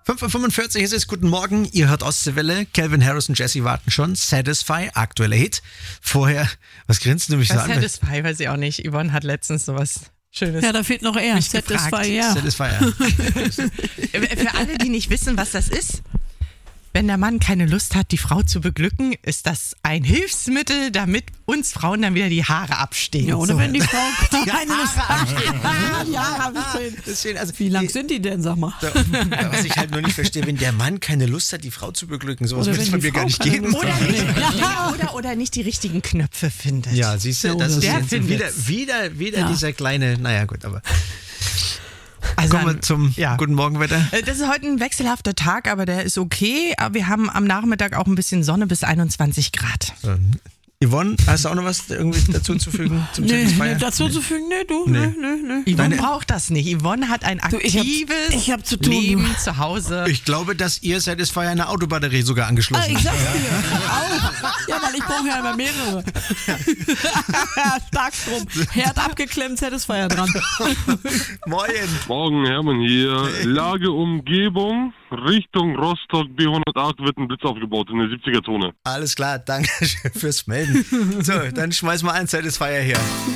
5:45 Uhr ist es, guten Morgen, ihr hört Ostseewelle, Calvin Harris und Jessie warten schon, Satisfy, aktueller Hit. Vorher, was grinst du mich so an? Satisfy, weiß ich auch nicht, Yvonne hat letztens sowas Schönes. Ja, da fehlt noch er, Satisfy, ja. Satisfy, ja. Für alle, die nicht wissen, was das ist, wenn der Mann keine Lust hat, die Frau zu beglücken, ist das ein Hilfsmittel, damit uns Frauen dann wieder die Haare abstehen. Ja, oder so. wenn die Frau keine Lust hat. Ja, hab ich schön. Also, wie lang sind die denn, sag mal? Was ich halt nur nicht verstehe, wenn der Mann keine Lust hat, die Frau zu beglücken, sowas wird es von mir gar nicht geben. Oder nicht die richtigen Knöpfe findet. Ja, siehst du, das ist jetzt wieder Ja. dieser kleine, naja gut, aber... Also Kommen wir zum Guten Morgen Wetter. Das ist heute ein wechselhafter Tag, aber der ist okay. Aber wir haben am Nachmittag auch ein bisschen Sonne bis 21 Grad. Yvonne, hast du auch noch was irgendwie dazu zu fügen zum Satisfyer? Dazu zu fügen? Nee, du? Nee. Nee. Yvonne braucht das nicht. Yvonne hat ein aktives ich hab zu tun, Leben zu Hause. Ich glaube, dass ihr Satisfyer eine Autobatterie sogar angeschlossen Ich habt. sag's dir. Auch. Ja, weil ich brauche ja immer mehrere. Starkstrom. Herd abgeklemmt, Satisfyer dran. Moin. Morgen, Hermann hier. Lageumgebung Richtung Rostock B108 wird ein Blitz aufgebaut in der 70er-Zone. Alles klar, danke fürs Melden. So, dann schmeiß mal ein Satisfyer her.